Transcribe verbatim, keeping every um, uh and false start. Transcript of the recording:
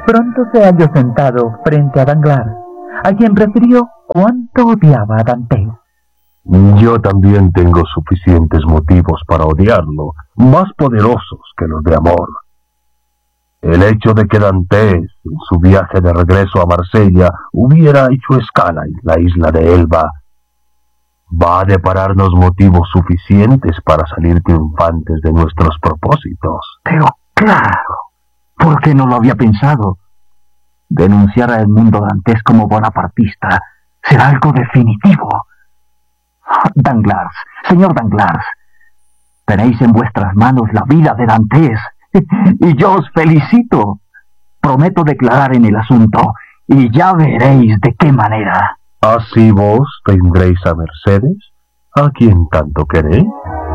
Pronto se halló sentado frente a Danglars, a quien refirió cuánto odiaba a Dantes. Yo también tengo suficientes motivos para odiarlo, más poderosos que los de amor. El hecho de que Dantes, en su viaje de regreso a Marsella, hubiera hecho escala en la isla de Elba, va a depararnos motivos suficientes para salir triunfantes de nuestros propósitos. Pero claro, ¿por qué no lo había pensado? Denunciar a Edmundo Dantes como bonapartista será algo definitivo. Danglars, señor Danglars, tenéis en vuestras manos la vida de Dantes, y yo os felicito. Prometo declarar en el asunto, y ya veréis de qué manera. ¿Así vos tendréis a Mercedes, a quien tanto queréis?